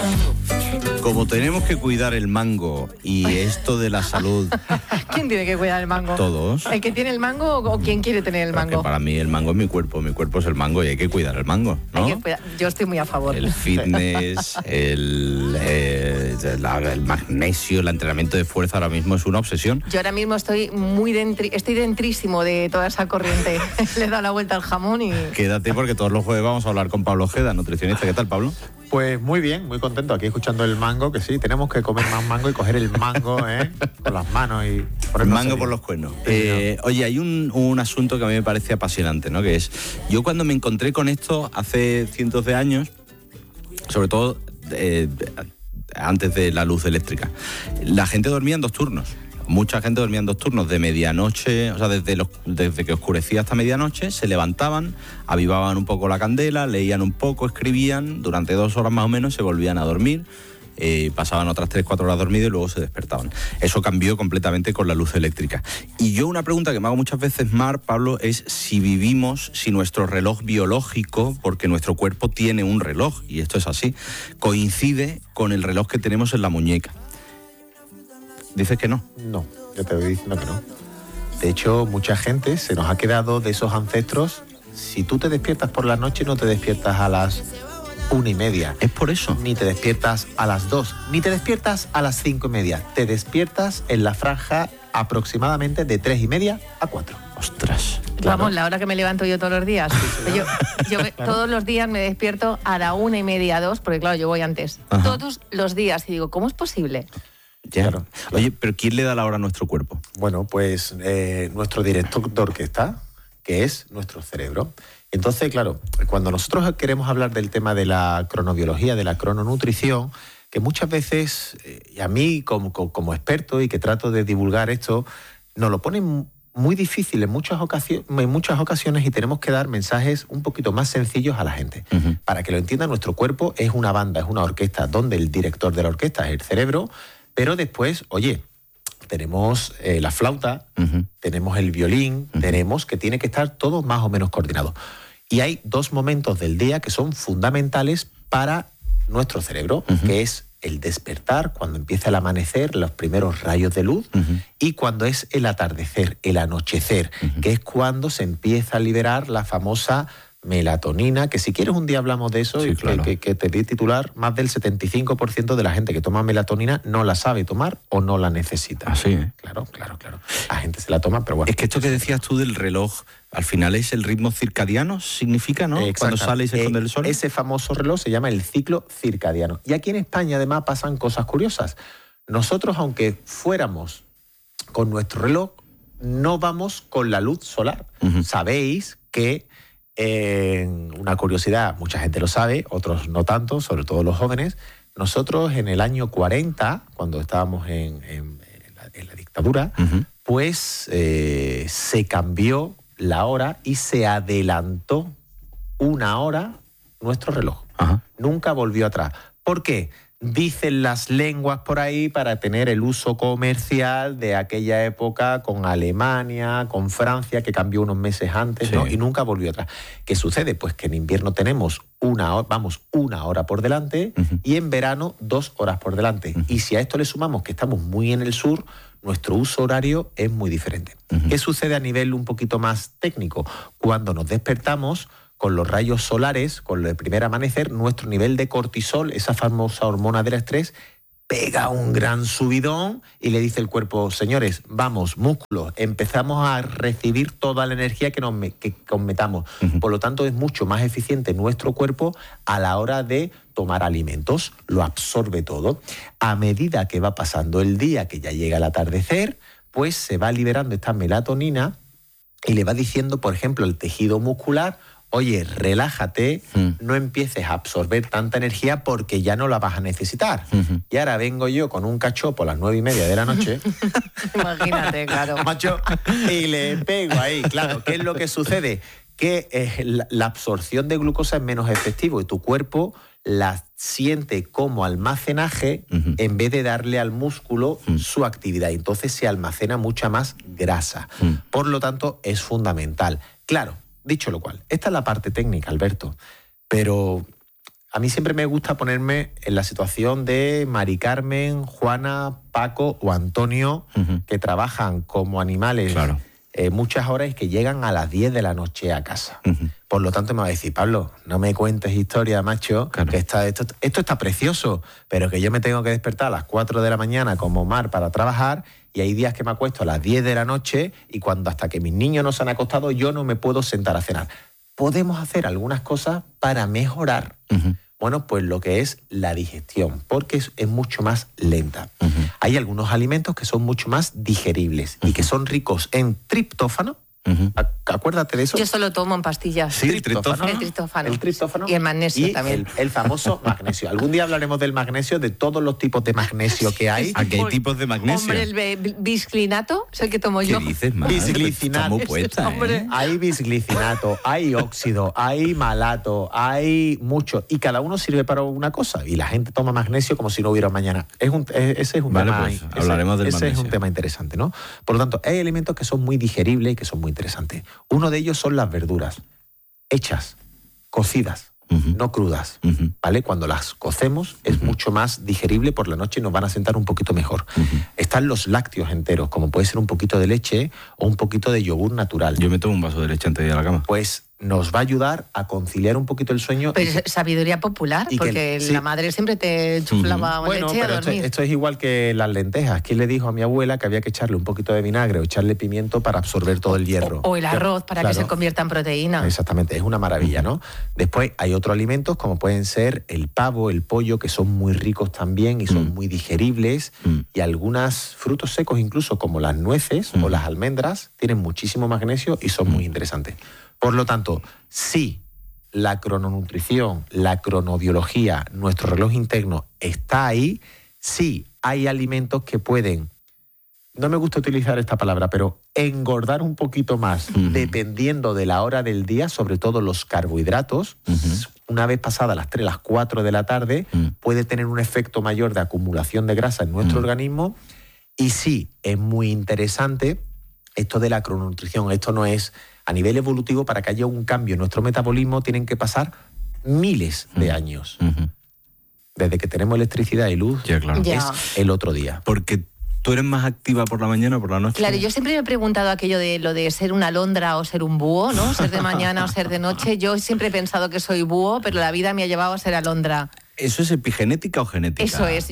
Como tenemos que cuidar el mango y esto de la salud... ¿Quién tiene que cuidar el mango? Todos. ¿El que tiene el mango o quién quiere tener el mango? Para mí el mango es mi cuerpo es el mango y hay que cuidar el mango, ¿no? Yo estoy muy a favor. El fitness, el magnesio, el entrenamiento de fuerza ahora mismo es una obsesión. Yo ahora mismo estoy dentrísimo de toda esa corriente. Le he dado la vuelta al jamón y... Quédate porque todos los jueves vamos a hablar con Pablo Ojeda, nutricionista. ¿Qué tal, Pablo? Pues muy bien, muy contento aquí escuchando el mango, que sí, tenemos que comer más mango y coger el mango con las manos y el mango por los cuernos. Oye, hay un asunto que a mí me parece apasionante, ¿no? Que es, yo cuando me encontré con esto hace cientos de años, sobre todo antes de la luz eléctrica, la gente dormía en 2 turnos. Mucha gente dormía en 2 turnos, de medianoche, o sea, desde que oscurecía hasta medianoche, se levantaban, avivaban un poco la candela, leían un poco, escribían, durante 2 horas más o menos se volvían a dormir, pasaban otras 3-4 horas dormidos y luego se despertaban. Eso cambió completamente con la luz eléctrica. Y yo una pregunta que me hago muchas veces, Mar, Pablo, es si nuestro reloj biológico, porque nuestro cuerpo tiene un reloj, y esto es así, coincide con el reloj que tenemos en la muñeca. ¿Dices que no? No, yo te voy diciendo que no. De hecho, mucha gente se nos ha quedado de esos ancestros. Si tú te despiertas por la noche, no te despiertas a las 1:30. ¿Es por eso? Ni te despiertas a las 2, ni te despiertas a las 5:30. Te despiertas en la franja aproximadamente de 3:30 a 4. Ostras. Claro. Vamos, la hora que me levanto yo todos los días. Yo claro. Todos los días me despierto a la 1:30, 2, porque claro, yo voy antes. Ajá. Todos los días. Y digo, ¿cómo es posible? Ya. Claro. Oye, pero ¿quién le da la hora a nuestro cuerpo? Bueno, pues nuestro director de orquesta, que es nuestro cerebro. Entonces, claro, cuando nosotros queremos hablar del tema de la cronobiología, de la crononutrición, que muchas veces, y a mí como experto y que trato de divulgar esto, nos lo ponen muy difícil en muchas ocasiones y tenemos que dar mensajes un poquito más sencillos a la gente. Uh-huh. Para que lo entiendan, nuestro cuerpo es una banda, es una orquesta, donde el director de la orquesta es el cerebro. Pero después, oye, tenemos la flauta, uh-huh, tenemos el violín, uh-huh, tenemos que tiene que estar todo más o menos coordinado. Y hay 2 momentos del día que son fundamentales para nuestro cerebro, uh-huh, que es el despertar, cuando empieza el amanecer, los primeros rayos de luz, uh-huh, y cuando es el atardecer, el anochecer, uh-huh, que es cuando se empieza a liberar la famosa melatonina, que si quieres un día hablamos de eso, sí, y claro, que te di titular, más del 75% de la gente que toma melatonina no la sabe tomar o no la necesita. Así, ¿eh? Claro. La gente se la toma, pero bueno. Es que esto que decías tú del reloj, al final es el ritmo circadiano, significa, ¿no? Cuando sale y se esconde el sol. Ese famoso reloj se llama el ciclo circadiano. Y aquí en España además pasan cosas curiosas. Nosotros, aunque fuéramos con nuestro reloj, no vamos con la luz solar. Uh-huh. Sabéis que una curiosidad, mucha gente lo sabe, otros no tanto, sobre todo los jóvenes. Nosotros en el año 40, cuando estábamos en la dictadura, uh-huh, pues se cambió la hora y se adelantó 1 hora nuestro reloj. Uh-huh. Nunca volvió atrás. ¿Por qué? Dicen las lenguas por ahí para tener el uso comercial de aquella época con Alemania, con Francia, que cambió unos meses antes, sí, ¿no? Y nunca volvió atrás. ¿Qué sucede? Pues que en invierno tenemos 1 hora por delante, uh-huh, y en verano 2 horas por delante. Uh-huh. Y si a esto le sumamos que estamos muy en el sur, nuestro uso horario es muy diferente. Uh-huh. ¿Qué sucede a nivel un poquito más técnico? Cuando nos despertamos, con los rayos solares, con el primer amanecer, nuestro nivel de cortisol, esa famosa hormona del estrés, pega un gran subidón y le dice el cuerpo, señores, vamos, músculos, empezamos a recibir toda la energía que metamos. Uh-huh. Por lo tanto, es mucho más eficiente nuestro cuerpo a la hora de tomar alimentos, lo absorbe todo. A medida que va pasando el día, que ya llega el atardecer, pues se va liberando esta melatonina y le va diciendo, por ejemplo, el tejido muscular, oye, relájate, no empieces a absorber tanta energía porque ya no la vas a necesitar. Uh-huh. Y ahora vengo yo con un cachopo a las 9:30 de la noche. Imagínate, claro. Macho, y le pego ahí. Claro, ¿qué es lo que sucede? Que la absorción de glucosa es menos efectivo y tu cuerpo la siente como almacenaje, uh-huh, en vez de darle al músculo, uh-huh, su actividad. Entonces se almacena mucha más grasa. Uh-huh. Por lo tanto, es fundamental. Claro, dicho lo cual, esta es la parte técnica, Alberto, pero a mí siempre me gusta ponerme en la situación de Mari Carmen, Juana, Paco o Antonio, que trabajan como animales muchas horas y que llegan a las 10 de la noche a casa. Por lo tanto, me va a decir, Pablo, no me cuentes historia, macho, que esto está precioso, pero que yo me tengo que despertar a las 4 de la mañana como Mar para trabajar, y hay días que me acuesto a las 10 de la noche y cuando hasta que mis niños no se han acostado yo no me puedo sentar a cenar. Podemos hacer algunas cosas para mejorar, bueno, pues lo que es la digestión, porque es mucho más lenta. Hay algunos alimentos que son mucho más digeribles y que son ricos en triptófano. Acuérdate de eso. Yo solo tomo en pastillas. Sí, el triptófano. El triptófano. Y el magnesio y también. El famoso magnesio. Algún día hablaremos del magnesio, de todos los tipos de magnesio que hay. Aquí hay tipos de magnesio. Hombre, el bisglinato es el que tomo yo. ¿Qué dices, Mar? Bisglicinato. Hay bisglicinato, hay óxido, hay malato, hay mucho. Y cada uno sirve para una cosa. Y la gente toma magnesio como si no hubiera mañana. Ese es un tema. Pues, hablaremos del magnesio. Ese es un tema interesante, ¿no? Por lo tanto, hay alimentos que son muy digeribles y que son muy interesantes. Uno de ellos son las verduras, hechas, cocidas, no crudas, ¿vale? Cuando las cocemos es mucho más digerible por la noche y nos van a sentar un poquito mejor. Están los lácteos enteros, como puede ser un poquito de leche o un poquito de yogur natural. Yo me tomo un vaso de leche antes de ir a la cama. Pues nos va a ayudar a conciliar un poquito el sueño. Pero es sabiduría popular, porque la madre siempre te chuflaba leche a dormir. Esto es igual que las lentejas. ¿Quién le dijo a mi abuela que había que echarle un poquito de vinagre o echarle pimiento para absorber todo el hierro? O el arroz para que se convierta en proteína. Exactamente, es una maravilla, ¿no? Después hay otros alimentos como pueden ser el pavo, el pollo, que son muy ricos también y son muy digeribles. Y algunos frutos secos incluso como las nueces o las almendras tienen muchísimo magnesio y son muy interesantes. Por lo tanto, sí, la crononutrición, la cronobiología, nuestro reloj interno está ahí, sí, hay alimentos que pueden, no me gusta utilizar esta palabra, pero engordar un poquito más dependiendo de la hora del día, sobre todo los carbohidratos. Una vez pasadas las 3, las 4 de la tarde, puede tener un efecto mayor de acumulación de grasa en nuestro organismo. Y sí, es muy interesante esto de la crononutrición. Esto no es... A nivel evolutivo, para que haya un cambio en nuestro metabolismo, tienen que pasar miles de años. Desde que tenemos electricidad y luz, es el otro día. Porque tú eres más activa por la mañana o por la noche. Claro, yo siempre me he preguntado aquello de lo de ser una alondra o ser un búho, ¿no? Ser de mañana o ser de noche. Yo siempre he pensado que soy búho, pero la vida me ha llevado a ser alondra. ¿Eso es epigenética o genética? Eso es.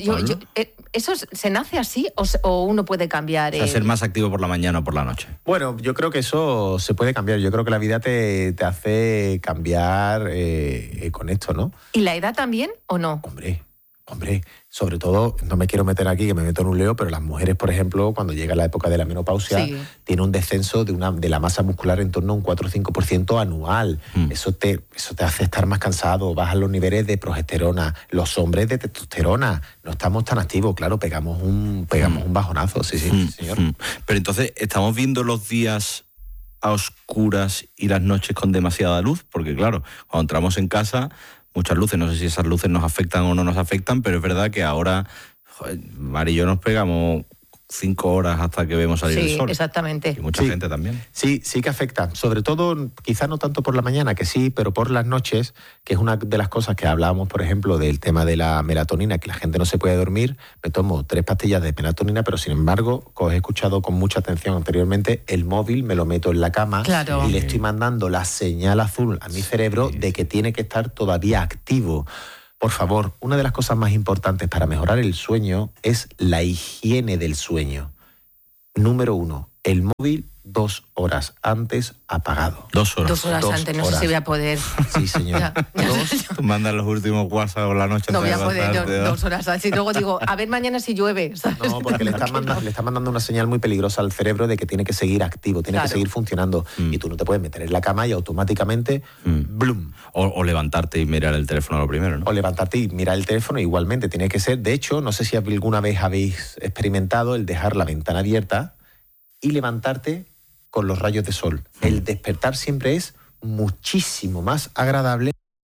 ¿Eso se nace así o uno puede cambiar? O sea, ser más activo por la mañana o por la noche. Bueno, yo creo que eso se puede cambiar. Yo creo que la vida te hace cambiar con esto, ¿no? ¿Y la edad también o no? Hombre, sobre todo, no me quiero meter aquí, que me meto en un lío, pero las mujeres, por ejemplo, cuando llega la época de la menopausia, tiene un descenso de la masa muscular en torno a un 4 o 5% anual. Eso te hace estar más cansado, bajan los niveles de progesterona, los hombres de testosterona. No estamos tan activos, claro, pegamos un bajonazo, sí, señor. Pero entonces, ¿estamos viendo los días a oscuras y las noches con demasiada luz? Porque claro, cuando entramos en casa... Muchas luces, no sé si esas luces nos afectan o no nos afectan, pero es verdad que ahora, Mari y yo nos pegamos 5 horas hasta que vemos salir el sol. Sí, exactamente. Y mucha gente también. Sí que afecta. Sobre todo, quizá no tanto por la mañana, que sí, pero por las noches, que es una de las cosas que hablábamos, por ejemplo, del tema de la melatonina, que la gente no se puede dormir. Me tomo 3 pastillas de melatonina, pero sin embargo, como os he escuchado con mucha atención anteriormente, el móvil me lo meto en la cama y le estoy mandando la señal azul a mi cerebro de que tiene que estar todavía activo. Por favor, una de las cosas más importantes para mejorar el sueño es la higiene del sueño. Número 1, el móvil 2 horas antes apagado. 2 horas. 2 horas antes, no sé si voy a poder. Sí, señor. Tú mandas los últimos WhatsApp por la noche. No voy a poder, 2 horas antes. Y luego digo, a ver mañana si llueve, ¿sabes? No, porque le está mandando una señal muy peligrosa al cerebro de que tiene que seguir activo, tiene que seguir funcionando. Y tú no te puedes meter en la cama y automáticamente, ¡blum! O levantarte y mirar el teléfono lo primero, ¿no? O levantarte y mirar el teléfono igualmente. Tiene que ser, de hecho, no sé si alguna vez habéis experimentado el dejar la ventana abierta y levantarte con los rayos de sol. El despertar siempre es muchísimo más agradable.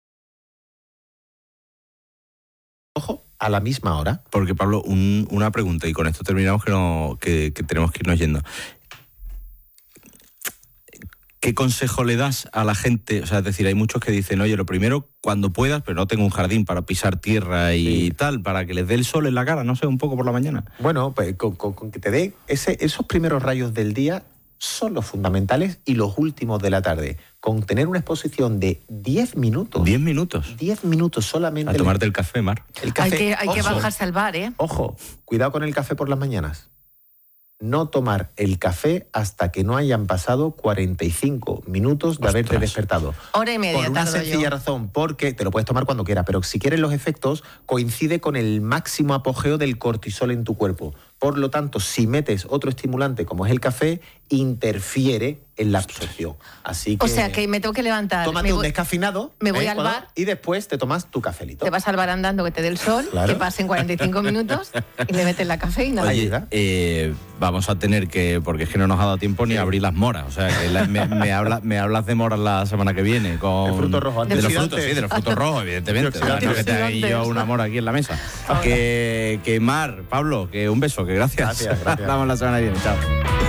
Ojo, a la misma hora. Porque, Pablo, una pregunta, y con esto terminamos que tenemos que irnos yendo. ¿qué consejo le das a la gente? O sea, es decir, hay muchos que dicen, oye, lo primero, cuando puedas, pero no tengo un jardín para pisar tierra y tal, para que les dé el sol en la cara, no sé, un poco por la mañana. Bueno, pues con que te dé esos primeros rayos del día son los fundamentales y los últimos de la tarde. Con tener una exposición de 10 minutos. 10 minutos. 10 minutos solamente. A tomarte el café, Mar. El café. Hay que bajarse al bar, ¿eh? Ojo, cuidado con el café por las mañanas. No tomar el café hasta que no hayan pasado 45 minutos de haberte despertado. Hora y media. Por una sencilla razón, porque te lo puedes tomar cuando quieras, pero si quieres los efectos, coincide con el máximo apogeo del cortisol en tu cuerpo. Por lo tanto, si metes otro estimulante como es el café, interfiere en la absorción. Así que, o sea, que me tengo que levantar. Tómate un descafeinado. Me voy al bar. Y después te tomas tu cafelito. Te vas al bar andando, que te dé el sol, claro. Que pasen 45 minutos y le metes la cafeína. Oye, vamos a tener que, porque es que no nos ha dado tiempo ni a abrir las moras. O sea, que me hablas de moras la semana que viene. Con de frutos rojos. De los frutos, sí, de los frutos rojos, evidentemente. No que te haga yo una mora aquí en la mesa. Que Mar, Pablo, que un beso, que gracias. Gracias. Hablamos la semana que viene. Chao.